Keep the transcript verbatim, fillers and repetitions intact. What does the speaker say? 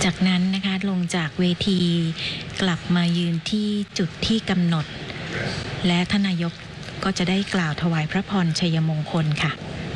จากนั้นนะคะลงจากเวทีกลับมายืนที่จุดที่กำหนดและท่านนายกก็จะได้กล่าวถวายพระพรชัยมงคลค่ะ